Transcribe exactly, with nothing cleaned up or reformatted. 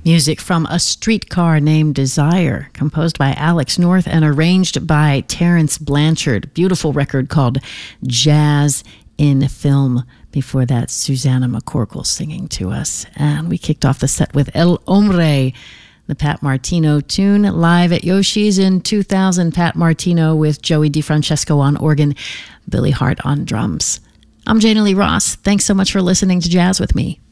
Music from A Streetcar Named Desire, composed by Alex North and arranged by Terence Blanchard. Beautiful record called Jazz in Film. Before that, Susanna McCorkle singing to us. And we kicked off the set with El Hombre, the Pat Martino tune, live at Yoshi's in two thousand. Pat Martino with Joey DeFrancesco on organ, Billy Hart on drums. I'm Jana Lee Ross. Thanks so much for listening to Jazz with me.